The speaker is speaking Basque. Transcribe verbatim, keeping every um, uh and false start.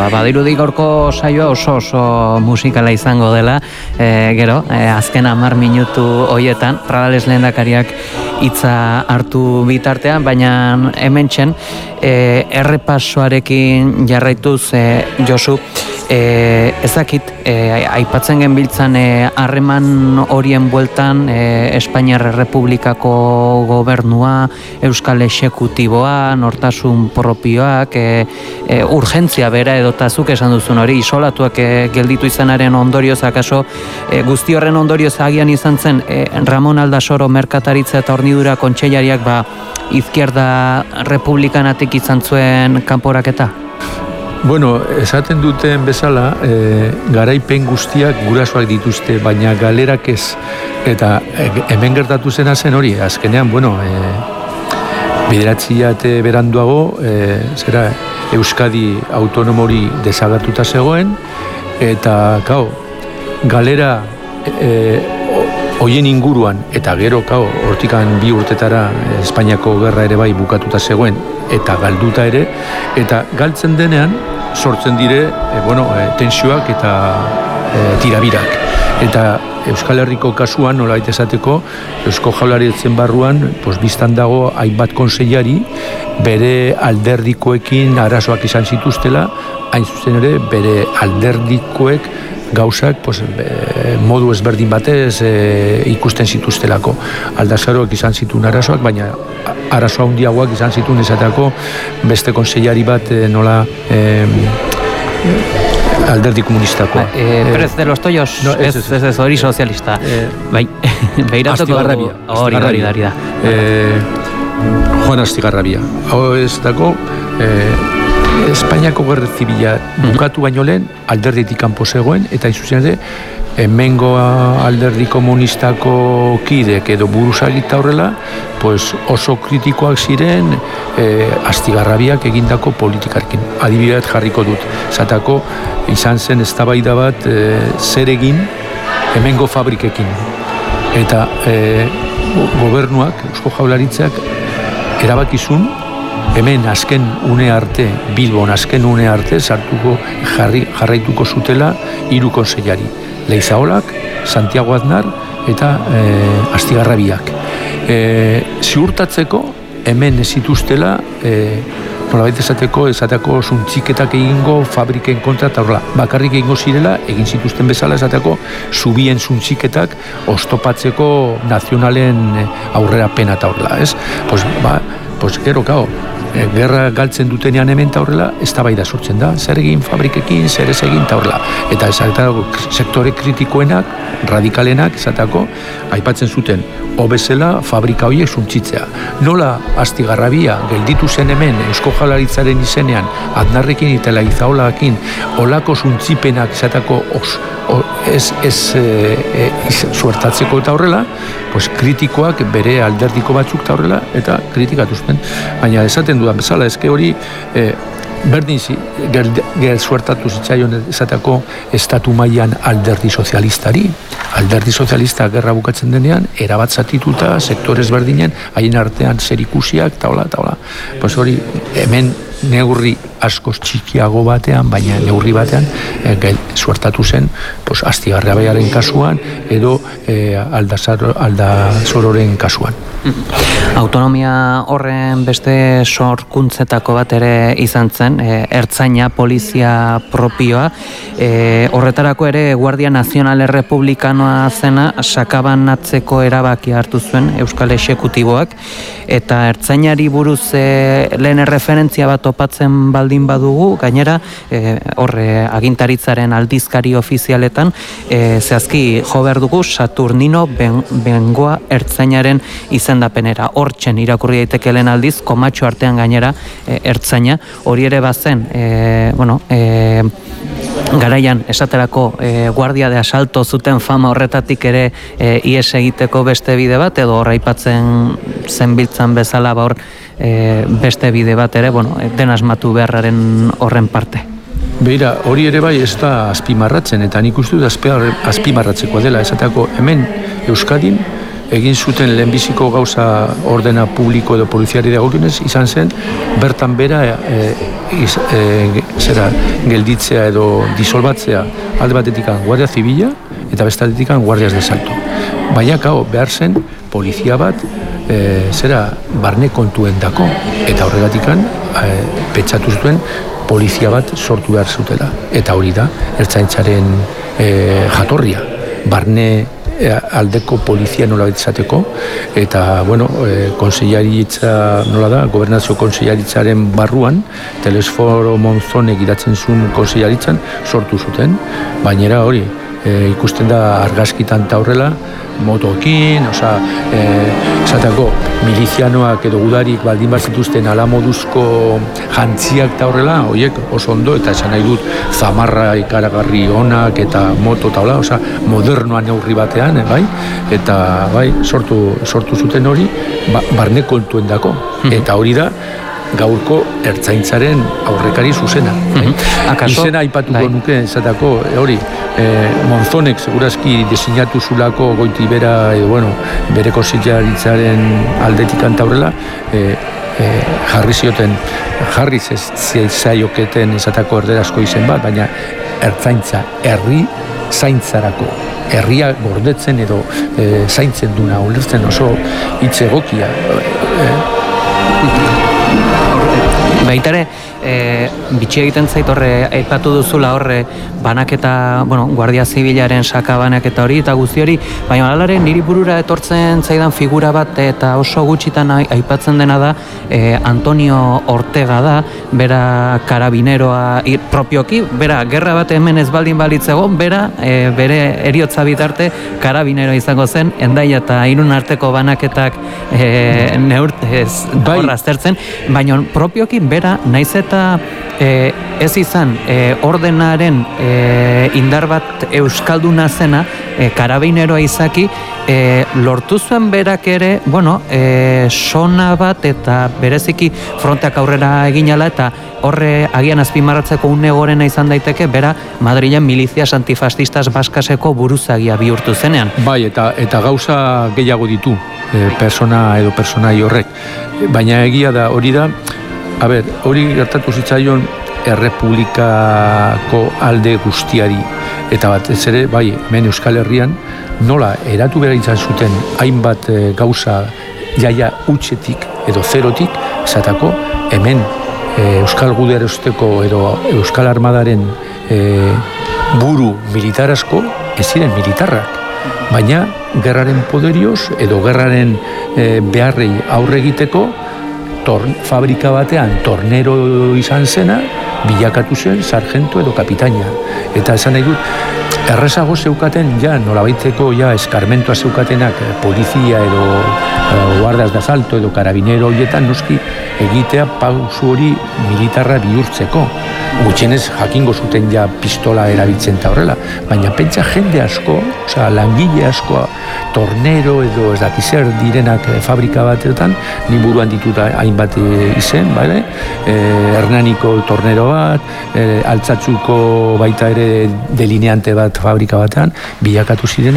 badirudi gaurko saioa oso oso musikala izango dela, e, gero, e, azken hamar minutu hoietan, Pradales lehendakariak hitza hartu bitartean, baina hementxen, e, errepasoarekin jarraituz, e, Josu, e, ezakit, e, aipatzen genbiltzan harreman e, horien bueltan e, Espainiar Errepublikako gobernua, Euskal Exekutiboa, nortasun propioak, e, e, urgentzia bera edotazuk esan duzun hori, isolatuak e, gelditu izanaren ondorioz, akaso e, guzti horren ondorioz agian izan zen e, Ramon Aldasoro merkataritza eta hornidura kontseilariak ba, izquierda republikanatik izan zuen kanporaketa? Bueno, esaten duten bezala, e, garaipen guztiak gurasoak dituzte, baina galerak ez. Eta e, hemen gertatu zena zen hori, azkenean, bueno, e, bederatziate beranduago, e, zera, Euskadi autonomori desagertuta zegoen, eta, kao, galera e, hoien inguruan, eta gero, kao, hortikan bi urtetara Espainiako gerra ere bai bukatuta zegoen, eta galduta ere, eta galtzen denean, sortzen dire, e, bueno, e, tensioak eta e, tirabirak. Eta Euskal Herriko kasuan, nolabait esateko, Eusko Jaurlaritzaren barruan, pues, biztan dago hainbat konseilari, bere alderdikoekin arazoak izan zituztela, hain zuzen ere, bere alderdikoek gauzak pues, e, modu ezberdin batez e, ikusten zituztelako. Aldasaroak izan zituen arazoak, baina arazo handiagoak izan zituen esateko beste konseilari bat e, nola e, alderdi komunistakoa. Ba, e, Perez de los Toyos, no, ez, ez, ez, ez hori sozialista. E, bai, behiratuko Astigarrabia. Hori, hori, hori da. E, Juan Astigarrabia. Hau ez dago, e, Espainiako gerra zibila bukatu baino lehen alderditik kanpo zegoen, eta izuzen ere hemengo alderdi komunistako kidek edo buruzagita horrela, pues oso kritikoak ziren e, Astigarrabiak egindako politikarkin. Adibidez jarriko dut. Zatako izan zen eztabaida bat e, zer egin hemengo fabrikekin. Eta e, gobernuak, Eusko Jaurlaritzak erabakizun hemen azken une arte, Bilbon azken une arte, sartuko jarri, jarraituko zutela hiru konseilari. Leizaolak, Santiago Aznar eta e, Astigarrabiak. E, ziurtatzeko, hemen ez zituztela, e, nolabait esateko, esateko zuntziketak egingo fabriken kontra, eta horrela, bakarrik egingo zirela, egin zituzten bezala esateko, zubien zuntziketak oztopatzeko nazionalen aurrera pena eta horrela, ez? Pues, ba, pues, gero, kao, e, gerra galtzen dutenean hemen eta horrela, eztabaida sortzen da, zer egin fabrikekin, zer ez egin eta horrela. Eta esatako, sektore kritikoenak, radikalenak, esatako, aipatzen zuten, hobezela fabrika horiek zuntzitzea. Nola Astigarrabia gelditu zen hemen Eusko Jaurlaritzaren izenean, Aznarrekin eta Leizaolarekin, olako zuntzipenak esatako os, o, ez, ez e, e, suertatzeko eta horrela, pues, kritikoak bere alderdiko batzuk eta horrela, eta kritikatu zuten. Baina esaten dudan bezala, ezke hori e, berdin zi, ger, ger suertatu zitzaion esateko estatu mailan alderdi sozialistari. Alderdi sozialista gerra bukatzen denean, erabat zatituta, sektorez berdinen, haien artean zerikusiak, eta hola, eta hola. Pues hori, hemen neurri askoz txikiago batean, baina neurri batean, e, gel, suertatu zen, pues, Astigarrabiaren kasuan, edo e, Aldasororen kasuan. Autonomia horren beste sorkuntzetako bat ere izan zen, e, ertzaina, polizia propioa, e, horretarako ere Guardia Nazional Errepublikanoa zena sakabanatzeko erabaki hartu zuen Euskal Exekutiboak, eta ertzainari buruz e, lehen erreferentzia bat topatzen baldin badugu, gainera e, horre agintaritzaren aldizkari ofizialetan e, zehazki jo behar dugu Saturnino ben, Bengoa ertzainaren izendapenera. Hortzen irakurri daiteke lehen aldiz, komatxo artean gainera e, ertzaina, hori ere bazen, e, bueno, e, garaian esaterako e, guardia de asalto zuten fama horretatik ere e, ies egiteko beste bide bat, edo horraipatzen zenbiltzan bezala ba hor e, beste bide bat ere, bueno, den asmatu beharraren horren parte. Beira, hori ere bai ez da azpimarratzen, eta nik uste dut azpimarratzeko dela, esateko hemen Euskadin egin zuten lehenbiziko gauza ordena publiko edo poliziari dagokionez izan zen, bertan bera e, iz, e, zera, gelditzea edo disolbatzea alde batetik Guardia Zibila eta bestatetik Guardias de Salto. Baina, kao, behar zen polizia bat e, zera barne kontuen dako, eta horregatik e, pentsatu zuen polizia bat sortu behar zutela. Eta hori da, ertzaintzaren e, jatorria, barne e, aldeko polizia nola betzateko, eta, bueno, e, konsellaritza nola da, gobernazio konsellaritzaren barruan, Telesforo Monzonek iratzen zuen konsellaritzan sortu zuten, bainera hori, e, ikusten da argazkitan ta horrela, motokin, oza, esatako, milizianoak edo gudarik baldin bat zituzten ala moduzko jantziak eta horrela, horiek oso ondo, eta esan nahi dut zamarra ikaragarri onak eta moto eta hola, oza, modernoa neurri batean, bai, eta bai, sortu, sortu zuten hori, ba, barne kontuen dako, eta hori da, gaurko ertzaintzaren aurrekari zuzena. Mm-hmm. Akaso? Izena aipatuko nuke, esatako, hori, e, Monzonek segurazki diseinatu zulako goiti bera, edo, bueno, bere konseilaritzaren aldetik antaurrela, e, e, jarri zioten, jarri zaioketen esatako erderazko izen bat, baina ertzaintza, herri zaintzarako, herria gordetzen edo e, zaintzen duna, ulertzen oso hitz egokia. E, Baitare, e, bitxi egiten zait horre, aipatu duzula horre, banaketa, bueno, Guardia Zibilaren sakabanak eta hori, eta guzti hori, baina alaren niri burura etortzen zaidan figura bat, eta oso gutxitan aipatzen dena da, e, Antonio Ortega da, bera karabineroa ir, propioki, bera, gerra bat hemen ez baldin balitzego, bera, e, bere eriotza bitarte, karabinero izango zen, Hendaia eta Irun arteko banaketak e, neurtez horra aztertzen, baina propioki, bera, naiz eta e, ez izan e, ordenaren e, indar bat euskalduna zena, e, karabineroa izaki, e, lortu zuen berak ere, bueno, e, sona bat eta bereziki fronteak aurrera eginala eta horre agian azpimarratzeko une gorena izan daiteke, bera Madrilen milizias antifascistas baskaseko buruzagia bihurtu zenean. Bai, eta eta gauza gehiago ditu e, persona edo personai horrek. Baina egia da, hori da, a ber, hori gertatu zitzaion errepublikako alde guztiari. Eta bat, ez ere, bai, hemen Euskal Herrian, nola eratu behar izan zuten hainbat e, gauza jaia utxetik edo zerotik, esatako, hemen e, Euskal Guderosteko edo Euskal Armadaren e, buru militar asko, ez ziren militarrak. Baina, gerraren poderioz edo gerraren e, beharrei aurre egiteko, Torn, fabrika batean tornero izan zena, bilakatu zen sargento edo kapitaina. Eta esan nahi dut, errezago zeukaten, ja, nolabaiteko, ja, eskarmentoa zeukatenak, polizia edo uh, guardas de asalto edo karabinero horietan, noski egitea pausu hori militarra bihurtzeko. Gutxienez jakingo zuten ja pistola erabiltzen eta horrela. Baina pentsa jende asko, oza, langile asko, tornero edo ez dakizer direnak e, fabrika batetan, ni buruan ditut hainbat e, izen, bale? E, Hernaniko tornero bat, e, Altzatzuko baita ere delineante bat fabrika batean, bilakatu ziren